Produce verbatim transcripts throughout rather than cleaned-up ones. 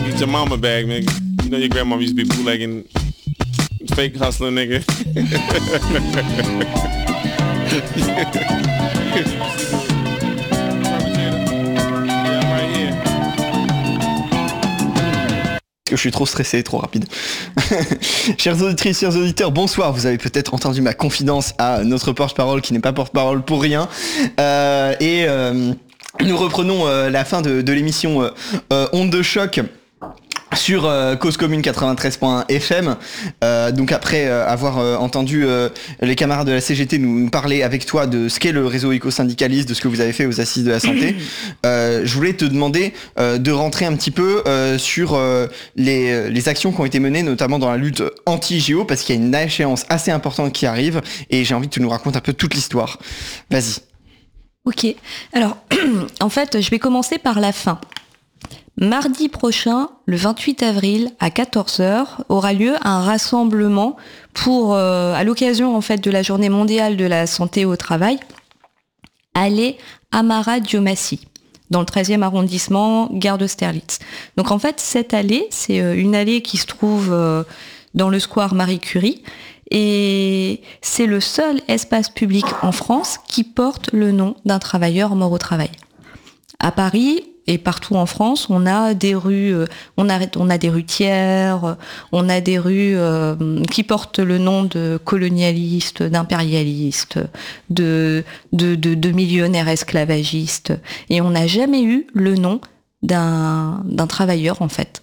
Get your mama bag, nigga. You know your grandmama used to be bootlegging, fake hustling, nigga. Que je suis trop stressé, trop rapide. Chers auditrices, chers auditeurs, bonsoir. Vous avez peut-être entendu ma confidence à notre porte-parole qui n'est pas porte-parole pour rien. Euh, et euh, nous reprenons euh, la fin de, de l'émission euh, euh, Onde de choc sur euh, Cause Commune quatre-vingt-treize point F M. Euh, donc après euh, avoir euh, entendu euh, les camarades de la C G T nous, nous parler avec toi de ce qu'est le réseau éco-syndicaliste, de ce que vous avez fait aux assises de la santé, euh, je voulais te demander euh, de rentrer un petit peu euh, sur euh, les, les actions qui ont été menées, notamment dans la lutte anti-J O, parce qu'il y a une échéance assez importante qui arrive, et j'ai envie que tu nous racontes un peu toute l'histoire. Vas-y. Ok, alors en fait je vais commencer par la fin. Mardi prochain, le vingt-huit avril, à quatorze heures, aura lieu un rassemblement pour, euh, à l'occasion en fait de la Journée mondiale de la santé au travail, allée Amara-Diomasie, dans le treizième arrondissement, gare d'Austerlitz. Donc en fait, cette allée, c'est une allée qui se trouve euh, dans le square Marie Curie, et c'est le seul espace public en France qui porte le nom d'un travailleur mort au travail. À Paris, et partout en France, on a des rues, on a, on a des rues tiers, on a des rues euh, qui portent le nom de colonialistes, d'impérialistes, de, de, de, de millionnaires esclavagistes. Et on n'a jamais eu le nom d'un, d'un travailleur, en fait.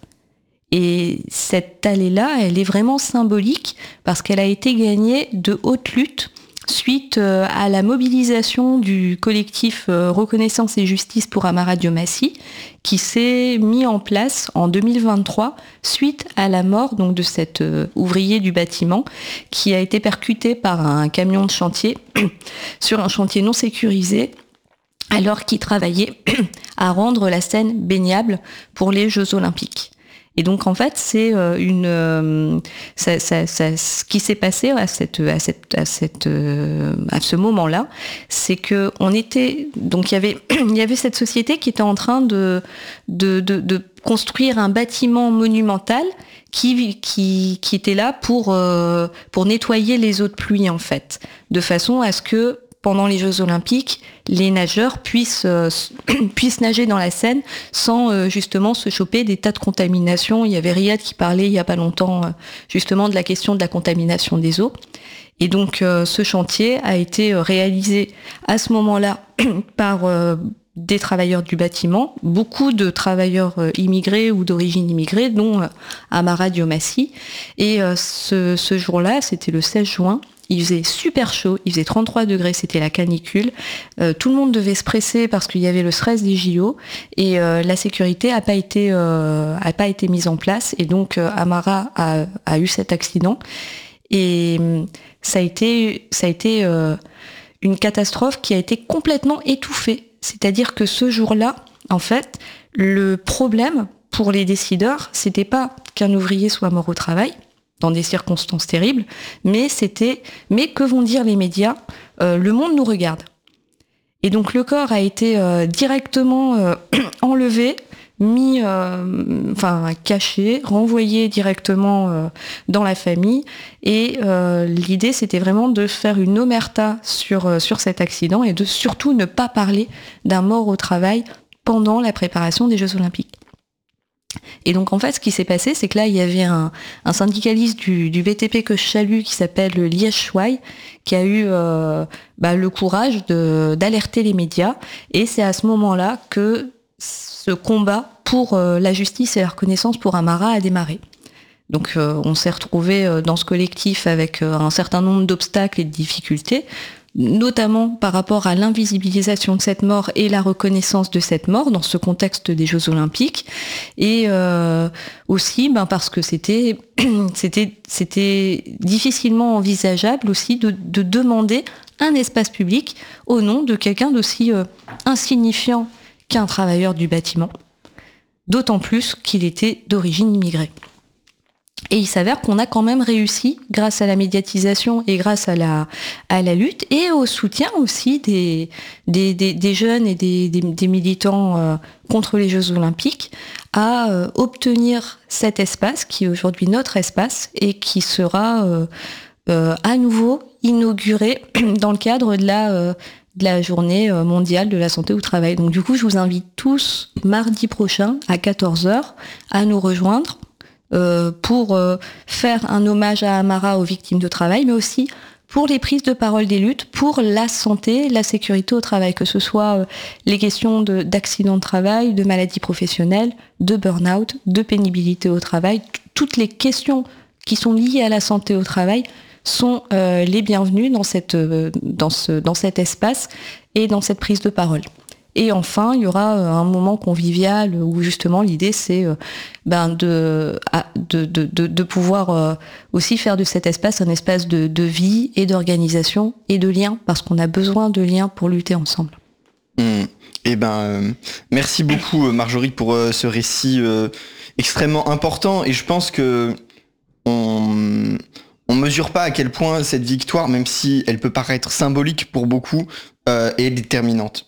Et cette allée-là, elle est vraiment symbolique parce qu'elle a été gagnée de haute lutte suite à la mobilisation du collectif Reconnaissance et Justice pour Amara Diomasie, qui s'est mis en place en deux mille vingt-trois suite à la mort donc de cet ouvrier du bâtiment qui a été percuté par un camion de chantier sur un chantier non sécurisé alors qu'il travaillait à rendre la Seine baignable pour les Jeux Olympiques. Et donc en fait c'est une euh, ça, ça, ça, ce qui s'est passé à cette à cette à cette euh, à ce moment-là, c'est que on était donc il y avait il y avait cette société qui était en train de de de, de construire un bâtiment monumental qui qui qui était là pour euh, pour nettoyer les eaux de pluie en fait, de façon à ce que pendant les Jeux Olympiques, les nageurs puissent, euh, puissent nager dans la Seine sans euh, justement se choper des tas de contaminations. Il y avait Riyad qui parlait il y a pas longtemps euh, justement de la question de la contamination des eaux. Et donc euh, ce chantier a été réalisé à ce moment-là par euh, des travailleurs du bâtiment, beaucoup de travailleurs euh, immigrés ou d'origine immigrée, dont euh, Amara Diomasie. Et euh, ce, ce jour-là, c'était le seize juin, il faisait super chaud, il faisait trente-trois degrés, c'était la canicule. Euh, tout le monde devait se presser parce qu'il y avait le stress des J O et euh, la sécurité a pas été euh, a pas été mise en place et donc euh, Amara a, a eu cet accident et euh, ça a été ça a été euh, une catastrophe qui a été complètement étouffée. C'est-à-dire que ce jour-là, en fait, le problème pour les décideurs, c'était pas qu'un ouvrier soit mort au travail, dans des circonstances terribles, mais c'était, mais que vont dire les médias ? euh, Le monde nous regarde. Et donc le corps a été euh, directement euh, enlevé, mis, euh, enfin caché, renvoyé directement euh, dans la famille. Et euh, l'idée, c'était vraiment de faire une omerta sur euh, sur cet accident et de surtout ne pas parler d'un mort au travail pendant la préparation des Jeux Olympiques. Et donc en fait ce qui s'est passé, c'est que là il y avait un, un syndicaliste du, du B T P que je salue qui s'appelle Liège Chouaï qui a eu euh, bah, le courage de, d'alerter les médias et c'est à ce moment-là que ce combat pour euh, la justice et la reconnaissance pour Amara a démarré. Donc euh, on s'est retrouvé euh, dans ce collectif avec euh, un certain nombre d'obstacles et de difficultés, notamment par rapport à l'invisibilisation de cette mort et la reconnaissance de cette mort dans ce contexte des Jeux Olympiques, et euh, aussi ben, parce que c'était, c'était, c'était difficilement envisageable aussi de, de demander un espace public au nom de quelqu'un d'aussi euh, insignifiant qu'un travailleur du bâtiment, d'autant plus qu'il était d'origine immigrée. Et il s'avère qu'on a quand même réussi, grâce à la médiatisation et grâce à la, à la lutte, et au soutien aussi des, des, des, des jeunes et des, des, des militants euh, contre les Jeux Olympiques, à euh, obtenir cet espace, qui est aujourd'hui notre espace, et qui sera euh, euh, à nouveau inauguré dans le cadre de la... Euh, de la journée mondiale de la santé au travail. Donc du coup, je vous invite tous, mardi prochain, à quatorze heures, à nous rejoindre euh, pour euh, faire un hommage à Amara, aux victimes de travail, mais aussi pour les prises de parole des luttes, pour la santé, la sécurité au travail, que ce soit euh, les questions de, d'accidents de travail, de maladies professionnelles, de burn-out, de pénibilité au travail, t- toutes les questions qui sont liées à la santé au travail sont euh, les bienvenus dans, cette, euh, dans, ce, dans cet espace et dans cette prise de parole. Et enfin, il y aura euh, un moment convivial où justement l'idée c'est euh, ben de, à, de, de, de, de pouvoir euh, aussi faire de cet espace un espace de, de vie et d'organisation et de liens, parce qu'on a besoin de liens pour lutter ensemble. Mmh. Eh ben, euh, merci beaucoup Marjorie pour euh, ce récit euh, extrêmement important, et je pense que on... On mesure pas à quel point cette victoire, même si elle peut paraître symbolique pour beaucoup, euh, est déterminante.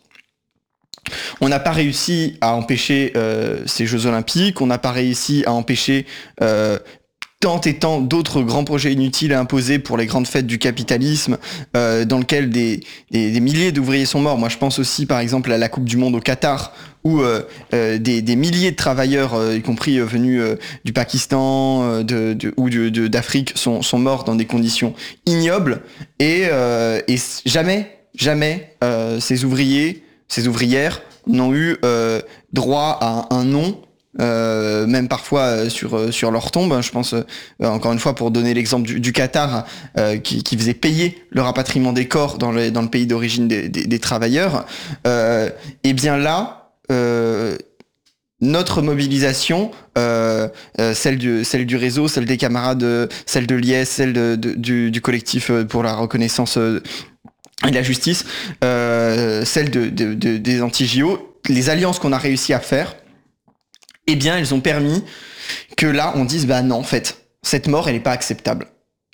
On n'a pas réussi à empêcher euh, ces Jeux Olympiques, on n'a pas réussi à empêcher euh, tant et tant d'autres grands projets inutiles à imposer pour les grandes fêtes du capitalisme, euh, dans lequel des, des, des milliers d'ouvriers sont morts. Moi, je pense aussi, par exemple, à la Coupe du Monde au Qatar, où euh, euh, des, des milliers de travailleurs, euh, y compris euh, venus euh, du Pakistan euh, de, de, ou de, de, d'Afrique, sont, sont morts dans des conditions ignobles. Et, euh, et jamais, jamais, euh, ces ouvriers, ces ouvrières n'ont eu euh, droit à un nom. Euh, même parfois euh, sur euh, sur leur tombe. Je pense euh, encore une fois, pour donner l'exemple du, du Qatar, euh, qui, qui faisait payer le rapatriement des corps dans le dans le pays d'origine des, des, des travailleurs. Euh, et bien là, euh, notre mobilisation, euh, euh, celle du celle du réseau, celle des camarades, celle de l'I E S, celle de, de, du, du collectif pour la reconnaissance euh, et la justice, euh, celle de, de, de des anti-J O, les alliances qu'on a réussi à faire, eh bien, elles ont permis que là, on dise, bah non, en fait, cette mort, elle n'est pas acceptable.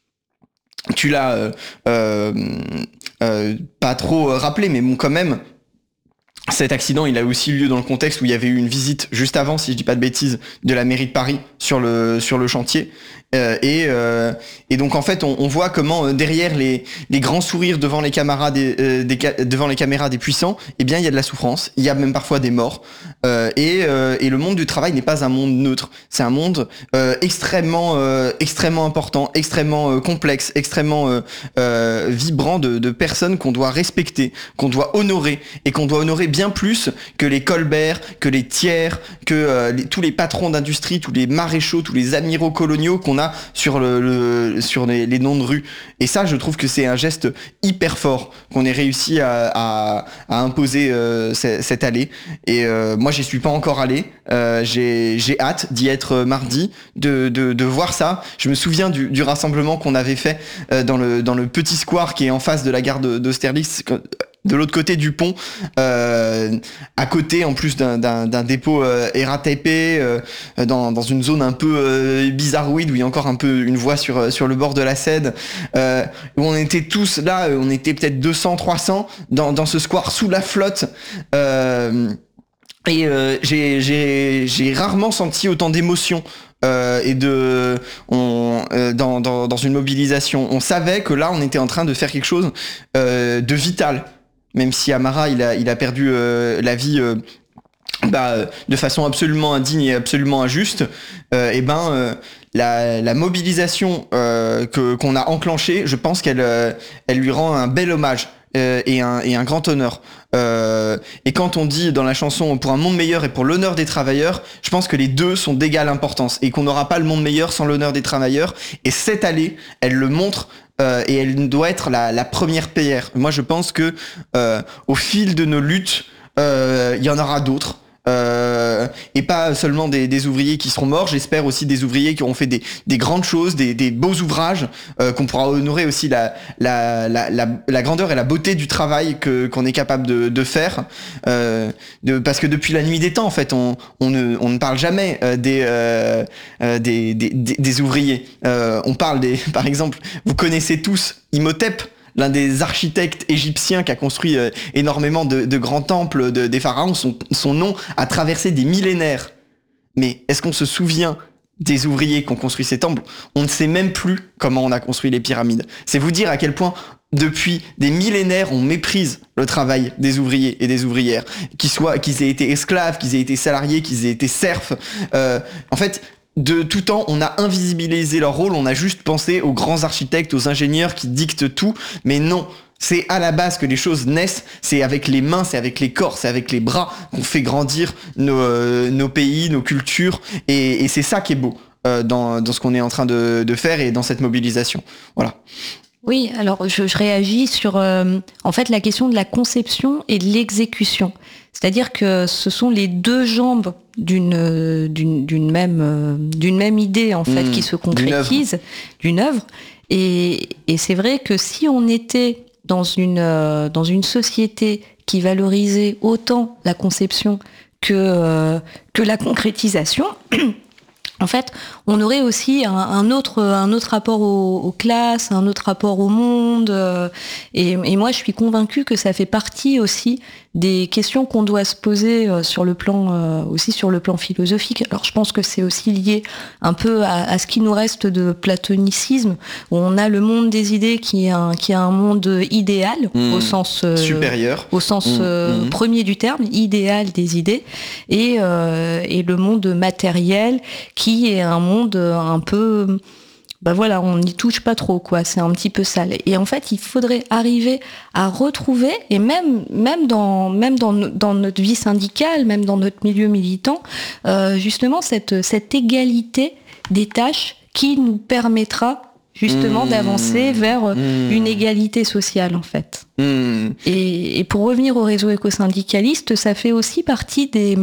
Tu l'as euh, euh, euh, pas trop rappelé, mais bon, quand même, cet accident, il a aussi eu lieu dans le contexte où il y avait eu une visite juste avant, si je dis pas de bêtises, de la mairie de Paris sur le sur le chantier. Euh, et euh, et donc en fait, on, on voit comment euh, derrière les les grands sourires devant les caméras des, euh, des devant les caméras des puissants, eh bien il y a de la souffrance, il y a même parfois des morts. Euh, et euh, et le monde du travail n'est pas un monde neutre, c'est un monde euh, extrêmement euh, extrêmement important, extrêmement euh, complexe, extrêmement euh, euh, vibrant de de personnes qu'on doit respecter, qu'on doit honorer, et qu'on doit honorer bien plus que les Colbert, que les Thiers, que euh, les, tous les patrons d'industrie, tous les maréchaux, tous les amiraux coloniaux qu'on a sur le, le sur les, les noms de rue. Et ça, je trouve que c'est un geste hyper fort qu'on ait réussi à, à, à imposer euh, cette, cette allée. Et euh, moi, j'y suis pas encore allé. Euh, j'ai j'ai hâte d'y être mardi, de de de voir ça. Je me souviens du, du rassemblement qu'on avait fait euh, dans le dans le petit square qui est en face de la gare de, d'Austerlitz, de l'autre côté du pont, euh, à côté en plus d'un, d'un, d'un dépôt euh, R A T P, euh, dans, dans une zone un peu euh, bizarroïde où il y a encore un peu une voie sur, sur le bord de la Cède, euh, où on était tous là, on était peut-être deux cents, trois cents dans, dans ce square sous la flotte. Euh, et euh, j'ai, j'ai, j'ai rarement senti autant d'émotion. Euh, et de on euh, dans, dans dans une mobilisation. On savait que là on était en train de faire quelque chose euh, de vital, même si Amara il a il a perdu euh, la vie euh, bah, de façon absolument indigne et absolument injuste. Euh, et ben euh, la la mobilisation euh, que qu'on a enclenchée, je pense qu'elle euh, elle lui rend un bel hommage. Euh, et un et un grand honneur. Euh, et quand on dit dans la chanson pour un monde meilleur et pour l'honneur des travailleurs, je pense que les deux sont d'égale importance et qu'on n'aura pas le monde meilleur sans l'honneur des travailleurs. Et cette allée, elle le montre. Euh, et elle doit être la, la première pierre. Moi, je pense que euh, au fil de nos luttes, euh, il y en aura d'autres. Euh, et pas seulement des, des ouvriers qui seront morts, j'espère aussi des ouvriers qui auront fait des, des grandes choses, des, des beaux ouvrages, euh, qu'on pourra honorer aussi la, la, la, la, la grandeur et la beauté du travail que, qu'on est capable de, de faire. Euh, de, parce que depuis la nuit des temps, en fait, on, on, ne, on ne parle jamais euh, des, euh, euh, des, des, des, des ouvriers. Euh, on parle des, par exemple, vous connaissez tous Imhotep, l'un des architectes égyptiens qui a construit euh, énormément de, de grands temples de, des pharaons. Son, son nom a traversé des millénaires. Mais est-ce qu'on se souvient des ouvriers qui ont construit ces temples? On ne sait même plus comment on a construit les pyramides. C'est vous dire à quel point, depuis des millénaires, on méprise le travail des ouvriers et des ouvrières. Qu'ils soient, qu'ils aient été esclaves, qu'ils aient été salariés, qu'ils aient été serfs. Euh, en fait... De tout temps, on a invisibilisé leur rôle, on a juste pensé aux grands architectes, aux ingénieurs qui dictent tout, mais non, c'est à la base que les choses naissent, c'est avec les mains, c'est avec les corps, c'est avec les bras qu'on fait grandir nos, euh, nos pays, nos cultures, et, et c'est ça qui est beau euh, dans, dans ce qu'on est en train de, de faire et dans cette mobilisation. Voilà. Oui, alors je, je réagis sur euh, en fait la question de la conception et de l'exécution. C'est-à-dire que ce sont les deux jambes d'une d'une, d'une même euh, d'une même idée en fait mmh, qui se concrétise, d'une œuvre. D'une œuvre. Et, et c'est vrai que si on était dans une euh, dans une société qui valorisait autant la conception que euh, que la concrétisation. En fait, on aurait aussi un, un autre un autre rapport aux, aux classes, un autre rapport au monde. Euh, et, et moi, je suis convaincue que ça fait partie aussi des questions qu'on doit se poser euh, sur le plan euh, aussi sur le plan philosophique. Alors, je pense que c'est aussi lié un peu à, à ce qui nous reste de platonicisme, où on a le monde des idées qui est un qui est un monde idéal mmh, au sens euh, supérieur, au sens mmh, euh, mmh. premier du terme, idéal des idées, et euh, et le monde matériel qui est un monde un peu, bah voilà, on n'y touche pas trop, quoi. C'est un petit peu sale. Et en fait, il faudrait arriver à retrouver, et même même dans même dans, dans notre vie syndicale, même dans notre milieu militant, euh, justement cette cette égalité des tâches qui nous permettra justement mmh, d'avancer vers mmh. une égalité sociale, en fait. Mmh. Et, et pour revenir au réseau écosyndicaliste, ça fait aussi partie des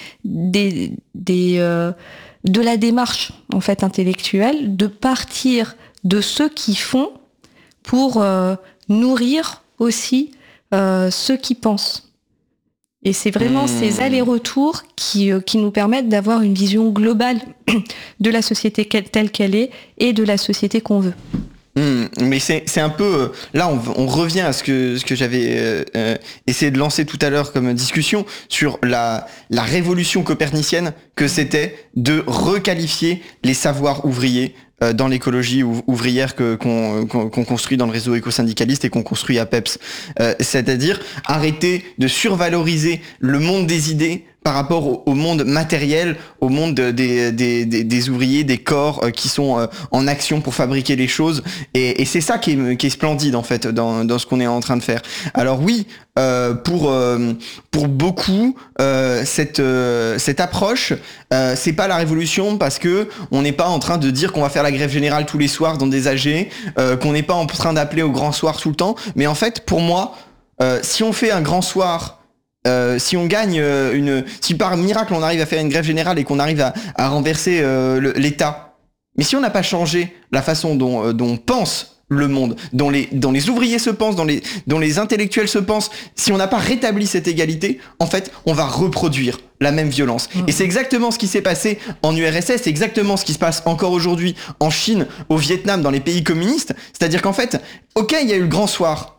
des des euh, de la démarche en fait intellectuelle, de partir de ceux qui font pour euh, nourrir aussi euh, ceux qui pensent. Et c'est vraiment mmh. ces allers-retours qui, euh, qui nous permettent d'avoir une vision globale de la société telle qu'elle est et de la société qu'on veut. Mmh, mais c'est c'est un peu là on, on revient à ce que ce que j'avais euh, euh, essayé de lancer tout à l'heure comme discussion sur la la révolution copernicienne que c'était de requalifier les savoirs ouvriers euh, dans l'écologie ou, ouvrière que qu'on, qu'on qu'on construit dans le réseau écosyndicaliste et qu'on construit à PEPS. Euh, c'est-à-dire arrêter de survaloriser le monde des idées par rapport au, au monde matériel, au monde des, des, des, des ouvriers, des corps euh, qui sont euh, en action pour fabriquer les choses. Et, et c'est ça qui est, qui est splendide en fait dans, dans ce qu'on est en train de faire. Alors oui, euh, pour euh, pour beaucoup, euh, cette euh, cette approche, euh, c'est pas la révolution parce que on n'est pas en train de dire qu'on va faire la grève générale tous les soirs dans des A G, euh, qu'on n'est pas en train d'appeler au grand soir tout le temps. Mais en fait, pour moi, euh, si on fait un grand soir, Euh, si on gagne euh, une, si par miracle on arrive à faire une grève générale et qu'on arrive à, à renverser euh, le, l'État, mais si on n'a pas changé la façon dont, euh, dont on pense le monde, dont les, dont les ouvriers se pensent, dont les, dont les intellectuels se pensent, si on n'a pas rétabli cette égalité, en fait, on va reproduire la même violence. Mmh. Et c'est exactement ce qui s'est passé en U R S S, c'est exactement ce qui se passe encore aujourd'hui en Chine, au Vietnam, dans les pays communistes. C'est-à-dire qu'en fait, ok, il y a eu le grand soir,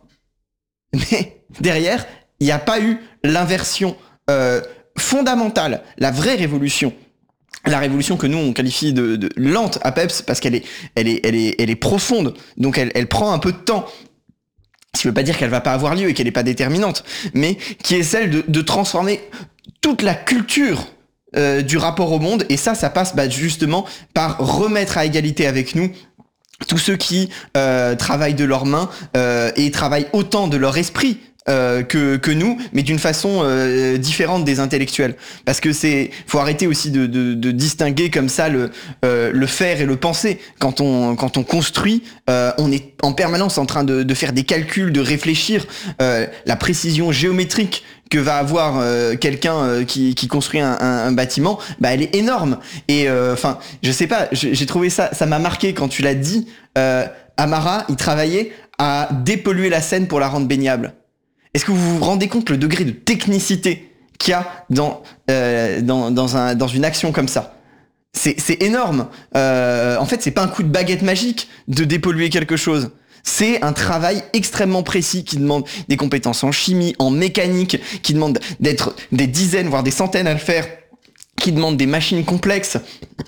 mais derrière, il n'y a pas eu l'inversion euh, fondamentale, la vraie révolution. La révolution que nous on qualifie de, de lente à PEPS parce qu'elle est, elle est, elle est, elle est profonde, donc elle, elle prend un peu de temps. Ce qui veut pas dire qu'elle va pas avoir lieu et qu'elle est pas déterminante, mais qui est celle de, de transformer toute la culture euh, du rapport au monde. Et ça, ça passe bah, justement par remettre à égalité avec nous tous ceux qui euh, travaillent de leurs mains euh, et travaillent autant de leur esprit. euh, que que nous, mais d'une façon euh, différente des intellectuels. Parce que c'est, faut arrêter aussi de de, de distinguer comme ça le euh, le faire et le penser. Quand on quand on construit, euh, on est en permanence en train de de faire des calculs, de réfléchir. Euh, la précision géométrique que va avoir euh, quelqu'un euh, qui, qui construit un, un, un bâtiment, bah elle est énorme. Et enfin, euh, je sais pas, j'ai trouvé ça, ça m'a marqué quand tu l'as dit. Euh, Amara, il travaillait à dépolluer la Seine pour la rendre baignable. Est-ce que vous vous rendez compte le degré de technicité qu'il y a dans euh, dans dans un dans une action comme ça? C'est c'est énorme. Euh, en fait, c'est pas un coup de baguette magique de dépolluer quelque chose. C'est un travail extrêmement précis qui demande des compétences en chimie, en mécanique, qui demande d'être des dizaines, voire des centaines à le faire, qui demande des machines complexes,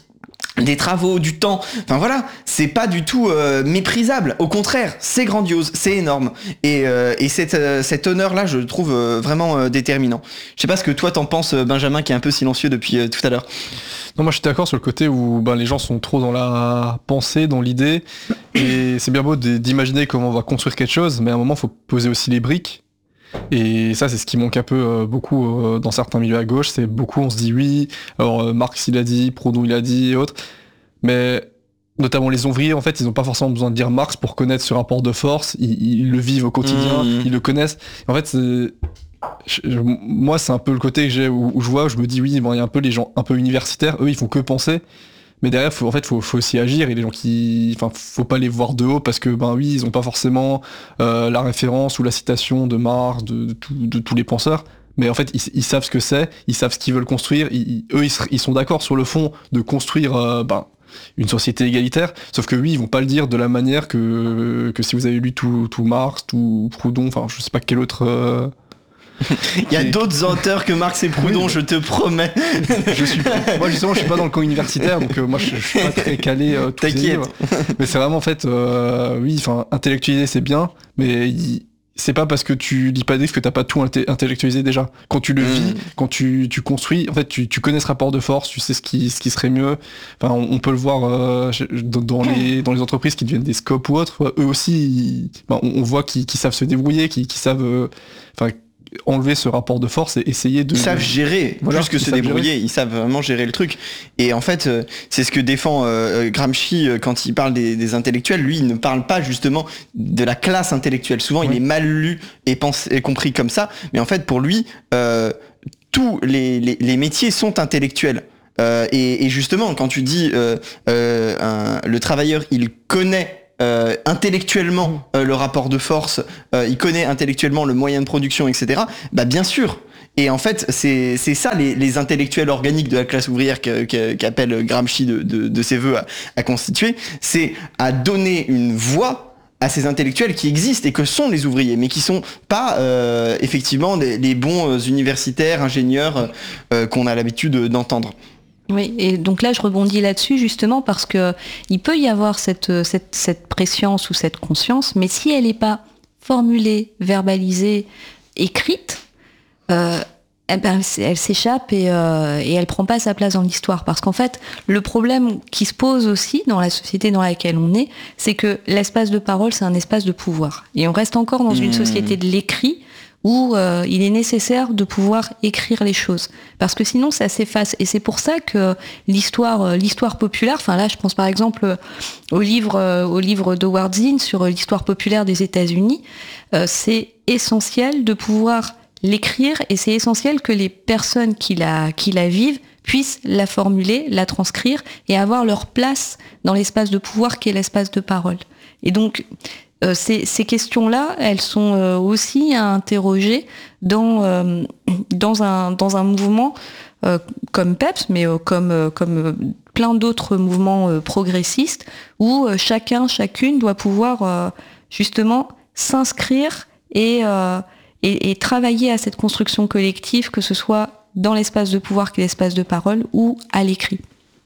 des travaux, du temps. Enfin voilà, c'est pas du tout euh, méprisable. Au contraire, c'est grandiose, c'est énorme. Et, euh, et cet, euh, cet honneur-là, je le trouve euh, vraiment euh, déterminant. Je sais pas ce que toi t'en penses, Benjamin, qui est un peu silencieux depuis euh, tout à l'heure. Non, moi je suis d'accord sur le côté où ben, les gens sont trop dans la pensée, dans l'idée, et c'est bien beau d'imaginer comment on va construire quelque chose, mais à un moment il faut poser aussi les briques, et ça c'est ce qui manque un peu euh, beaucoup euh, dans certains milieux à gauche, c'est beaucoup on se dit oui, alors euh, Marx il a dit, Proudhon il a dit et autres, mais notamment les ouvriers en fait ils n'ont pas forcément besoin de dire Marx pour connaître ce rapport de force, ils, ils le vivent au quotidien, mmh. ils le connaissent, en fait c'est... Je, je, moi c'est un peu le côté que j'ai où, où je vois où je me dis oui bon il y a un peu les gens un peu universitaires, eux ils font que penser, mais derrière faut, en fait faut, faut aussi agir, et les gens qui enfin faut pas les voir de haut parce que ben oui ils ont pas forcément euh, la référence ou la citation de Marx, de, de, tout, de tous les penseurs, mais en fait ils, ils savent ce que c'est, ils savent ce qu'ils veulent construire, ils, eux ils, ils sont d'accord sur le fond de construire euh, ben une société égalitaire, sauf que oui, ils vont pas le dire de la manière que, que si vous avez lu tout, tout Marx, tout Proudhon, enfin je sais pas quel autre euh, il y a d'autres auteurs que Marx et Proudhon, oui, je te promets. Je suis, moi justement, je suis pas dans le camp universitaire, donc euh, moi je, je suis pas très calé. Euh, T'inquiète. Mais c'est vraiment en fait, euh, oui, enfin intellectualiser c'est bien, mais il, c'est pas parce que tu lis pas des livres que t'as pas tout inté- intellectualisé déjà. Quand tu le mmh. vis, quand tu, tu construis, en fait, tu, tu connais ce rapport de force, tu sais ce qui, ce qui serait mieux. Enfin, on, on peut le voir euh, dans, dans les, dans les entreprises qui deviennent des scopes ou autres. Eux aussi, ils, ben, on, on voit qu'ils, qu'ils savent se débrouiller, qu'ils, qu'ils savent, euh, enfin. enlever ce rapport de force et essayer de... Ils savent gérer, voilà, plus que se débrouiller, gérer. Ils savent vraiment gérer le truc. Et en fait, euh, c'est ce que défend euh, Gramsci euh, quand il parle des, des intellectuels. Lui, il ne parle pas justement de la classe intellectuelle. Souvent, oui. il est mal lu et, pensé, et compris comme ça. Mais en fait, pour lui, euh, tous les, les, les métiers sont intellectuels. Euh, et, et justement, quand tu dis euh, euh, un, le travailleur, il connaît Euh, intellectuellement euh, le rapport de force, euh, il connaît intellectuellement le moyen de production, et cetera. Bah bien sûr. Et en fait, c'est c'est ça les, les intellectuels organiques de la classe ouvrière que, que, qu'appelle Gramsci de, de, de ses voeux à, à constituer, c'est à donner une voix à ces intellectuels qui existent et que sont les ouvriers, mais qui sont pas euh, effectivement les, les bons universitaires, ingénieurs euh, qu'on a l'habitude d'entendre. Oui, et donc là je rebondis là-dessus justement parce que il peut y avoir cette, cette, cette préscience ou cette conscience, mais si elle n'est pas formulée, verbalisée, écrite, euh, elle, elle s'échappe et, euh, et elle prend pas sa place dans l'histoire. Parce qu'en fait, le problème qui se pose aussi dans la société dans laquelle on est, c'est que l'espace de parole, c'est un espace de pouvoir. Et on reste encore dans une société de l'écrit, où euh, il est nécessaire de pouvoir écrire les choses, parce que sinon ça s'efface. Et c'est pour ça que l'histoire, euh, l'histoire populaire, enfin là je pense par exemple au livre, euh, au livre d'Howard Zinn sur l'histoire populaire des États-Unis, euh, c'est essentiel de pouvoir l'écrire et c'est essentiel que les personnes qui la, qui la vivent puissent la formuler, la transcrire et avoir leur place dans l'espace de pouvoir qui est l'espace de parole. Et donc Euh, ces, ces questions-là, elles sont euh, aussi à interroger dans, euh, dans, un, dans un mouvement euh, comme PEPS, mais euh, comme, euh, comme euh, plein d'autres mouvements euh, progressistes, où euh, chacun, chacune doit pouvoir euh, justement s'inscrire et, euh, et, et travailler à cette construction collective, que ce soit dans l'espace de pouvoir qui est l'espace de parole ou à l'écrit.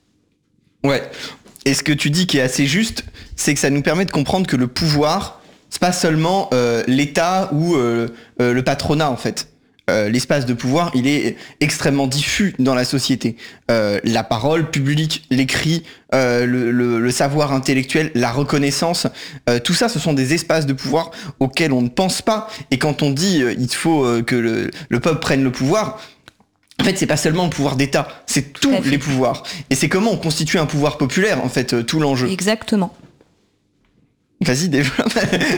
Ouais. Et ce que tu dis qui est assez juste, c'est que ça nous permet de comprendre que le pouvoir, c'est pas seulement euh, l'État ou euh, euh, le patronat en fait. euh, l'espace de pouvoir, il est extrêmement diffus dans la société. Euh, la parole publique, l'écrit, euh, le, le, le savoir intellectuel, la reconnaissance, euh, tout ça, ce sont des espaces de pouvoir auxquels on ne pense pas. Et quand on dit euh, il faut euh, que le, le peuple prenne le pouvoir, en fait, c'est pas seulement le pouvoir d'État, c'est tous les pouvoirs. Et c'est comment on constitue un pouvoir populaire, en fait, euh, tout l'enjeu. Exactement. Vas-y, développe.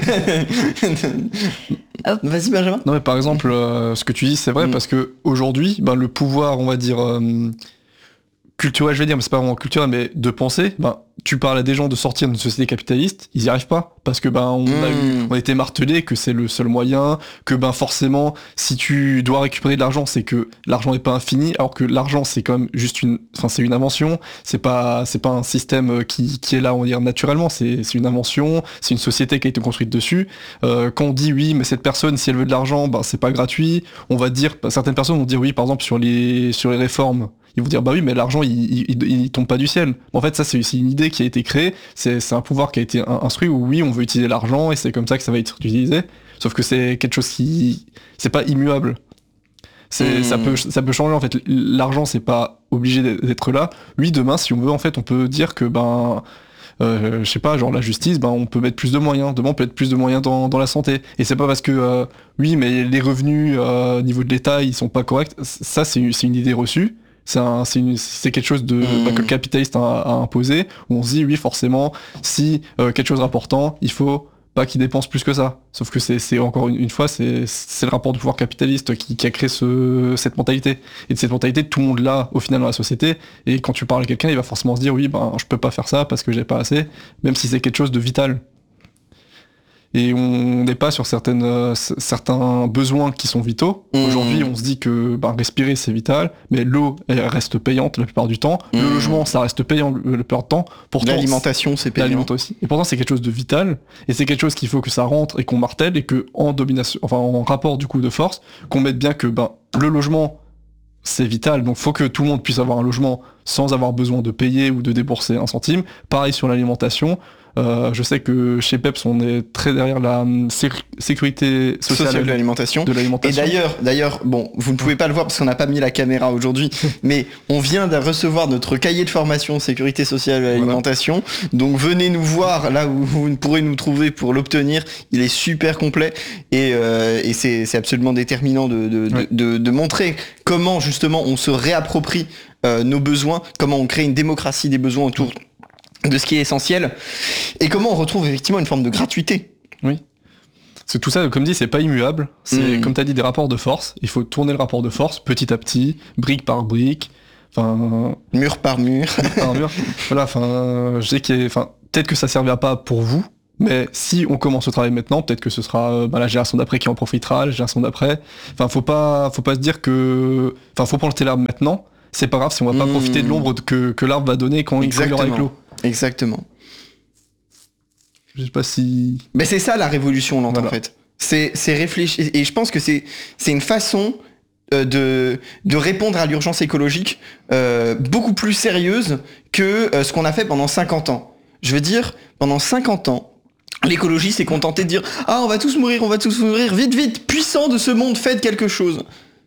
Vas-y, Benjamin. Non, mais par exemple, euh, ce que tu dis, c'est vrai, Mm. parce que aujourd'hui, ben, le pouvoir, on va dire, euh, culturel, je vais dire, mais c'est pas vraiment culturel, mais de penser, ben, tu parles à des gens de sortir d'une société capitaliste, ils y arrivent pas, parce que ben on a, eu, Mm. on a été martelé que c'est le seul moyen, que ben forcément, si tu dois récupérer de l'argent, c'est que l'argent n'est pas infini, alors que l'argent c'est quand même juste une, enfin c'est une invention, c'est pas, c'est pas un système qui, qui est là, on va dire naturellement, c'est, c'est une invention, c'est une société qui a été construite dessus. Euh, quand on dit oui, mais cette personne, si elle veut de l'argent, ben c'est pas gratuit, on va dire, certaines personnes vont dire oui, par exemple sur les, sur les réformes. Ils vont dire bah oui mais l'argent il, il, il, il tombe pas du ciel. En fait ça c'est, c'est une idée qui a été créée, c'est, c'est un pouvoir qui a été instruit où oui on veut utiliser l'argent et c'est comme ça que ça va être utilisé. Sauf que c'est quelque chose qui c'est pas immuable. C'est, mmh. ça peut ça peut changer en fait. L'argent c'est pas obligé d'être là. Oui demain si on veut en fait on peut dire que ben euh, je sais pas genre la justice ben on peut mettre plus de moyens. Demain on peut mettre plus de moyens dans, dans la santé. Et c'est pas parce que euh, oui mais les revenus euh, au niveau de l'État ils sont pas corrects. Ça c'est, c'est une idée reçue. C'est, un, c'est, une, c'est quelque chose de, mmh. bah, que le capitaliste a, a imposé, où on se dit, oui, forcément, si euh, quelque chose est important, il faut pas qu'il dépense plus que ça. Sauf que c'est, c'est encore une, une fois, c'est, c'est le rapport de pouvoir capitaliste qui, qui a créé ce, cette mentalité. Et de cette mentalité, tout le monde l'a au final dans la société. Et quand tu parles à quelqu'un, il va forcément se dire, oui, ben, je peux pas faire ça parce que j'ai pas assez, même si c'est quelque chose de vital. Et on n'est pas sur certaines, euh, certains besoins qui sont vitaux. Mmh. Aujourd'hui, on se dit que bah, respirer, c'est vital, mais l'eau, elle reste payante la plupart du temps. Mmh. Le logement, ça reste payant la plupart du temps. Pourtant, l'alimentation, c'est payant. L'alimentation aussi. Et pourtant, c'est quelque chose de vital. Et c'est quelque chose qu'il faut que ça rentre et qu'on martèle et que en domination, enfin en rapport du coup de force, qu'on mette bien que ben, le logement, c'est vital. Donc, faut que tout le monde puisse avoir un logement sans avoir besoin de payer ou de débourser un centime. Pareil sur l'alimentation. Euh, je sais que chez Peps, on est très derrière la sécu- sécurité sociale, sociale de l'alimentation. de l'alimentation. Et d'ailleurs, d'ailleurs, bon, vous ne pouvez pas le voir parce qu'on n'a pas mis la caméra aujourd'hui, mais on vient de recevoir notre cahier de formation sécurité sociale de l'alimentation. Voilà. Donc venez nous voir là où vous pourrez nous trouver pour l'obtenir. Il est super complet et, euh, et c'est, c'est absolument déterminant de, de, ouais. de, de, de montrer comment justement on se réapproprie euh, nos besoins, comment on crée une démocratie des besoins autour de ce qui est essentiel, et comment on retrouve effectivement une forme de gratuité. Oui. Parce que tout ça, comme dit, c'est pas immuable. C'est, mmh. comme tu as dit, des rapports de force. Il faut tourner le rapport de force petit à petit, brique par brique, enfin... Mur par mur. par mur. Voilà, enfin, je sais qu'il y a, enfin, peut-être que ça servira pas pour vous, mais si on commence le travail maintenant, peut-être que ce sera bah, la génération d'après qui en profitera, la génération d'après. Enfin, faut pas, faut pas se dire que... Enfin, faut planter l'arbre maintenant. C'est pas grave si on va pas mmh. profiter de l'ombre que, que l'arbre va donner quand, quand il aura éclos. Exactement. Je sais pas si... Mais c'est ça la révolution lente voilà. en fait. C'est, c'est réfléchir. Et je pense que c'est, c'est une façon euh, de, de répondre à l'urgence écologique euh, beaucoup plus sérieuse que euh, ce qu'on a fait pendant cinquante ans. Je veux dire, pendant cinquante ans, l'écologie s'est contentée de dire « Ah, on va tous mourir, on va tous mourir, vite, vite, puissants de ce monde, faites quelque chose !»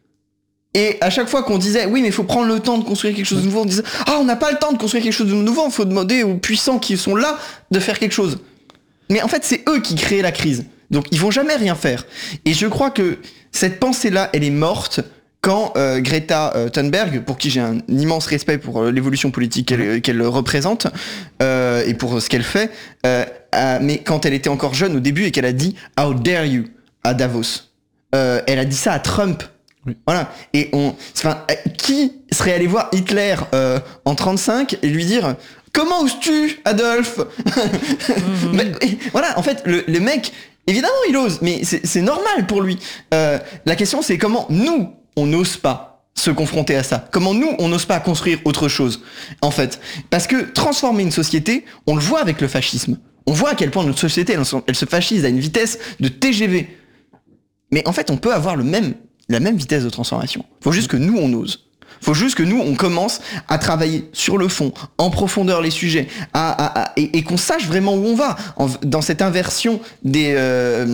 Et à chaque fois qu'on disait, oui, mais il faut prendre le temps de construire quelque chose de nouveau, on disait, ah, on n'a pas le temps de construire quelque chose de nouveau, il faut demander aux puissants qui sont là de faire quelque chose. Mais en fait, c'est eux qui créent la crise. Donc, ils vont jamais rien faire. Et je crois que cette pensée-là, elle est morte quand euh, Greta euh, Thunberg, pour qui j'ai un immense respect pour euh, l'évolution politique qu'elle, qu'elle représente, euh, et pour ce qu'elle fait, euh, a, mais quand elle était encore jeune au début et qu'elle a dit « How dare you ?» à Davos. Euh, elle a dit ça à Trump. Oui. Voilà. Et on, enfin, qui serait allé voir Hitler euh, en trente-cinq et lui dire comment oses-tu, Adolphe? mm-hmm. Mais, voilà. En fait, le, le mec, évidemment, il ose, mais c'est, c'est normal pour lui. Euh, la question, c'est comment nous, on n'ose pas se confronter à ça. Comment nous, on n'ose pas construire autre chose. En fait, parce que transformer une société, on le voit avec le fascisme. On voit à quel point notre société, elle, elle se fascise à une vitesse de T G V. Mais en fait, on peut avoir le même la même vitesse de transformation. Faut juste que nous, on ose. Faut juste que nous, on commence à travailler sur le fond, en profondeur les sujets, à, à, à, et, et qu'on sache vraiment où on va, en, dans cette inversion des, euh,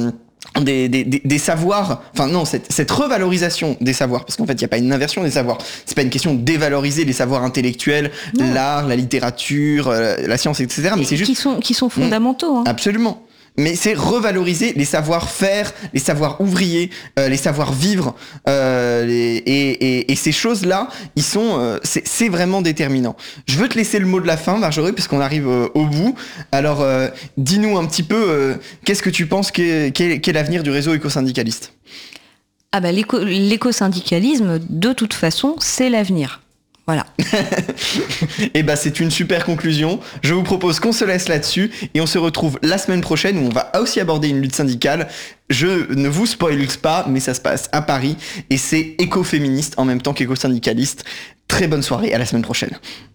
Des, des, des, des savoirs, enfin non, cette, cette revalorisation des savoirs, parce qu'en fait il n'y a pas une inversion des savoirs, c'est pas une question de dévaloriser les savoirs intellectuels, Non. l'art, la littérature, euh, la science, et cetera. Mais c'est juste Qui sont, qui sont fondamentaux. Hein. absolument. Mais c'est revaloriser les savoir-faire, les savoirs ouvriers, euh, les savoir-vivre, euh, les- et, et, et ces choses-là, ils sont, euh, c'est, c'est vraiment déterminant. Je veux te laisser le mot de la fin, Marjorie, puisqu'on arrive euh, au bout. Alors, euh, dis-nous un petit peu, euh, qu'est-ce que tu penses qu'est, qu'est, qu'est l'avenir du réseau écosyndicaliste ? Ah bah, l'éco, l'écosyndicalisme, de toute façon, c'est l'avenir. Voilà. Et bah c'est une super conclusion. Je vous propose qu'on se laisse là-dessus et on se retrouve la semaine prochaine où on va aussi aborder une lutte syndicale. Je ne vous spoil pas, mais ça se passe à Paris et c'est écoféministe en même temps qu'écosyndicaliste. Très bonne soirée, à la semaine prochaine.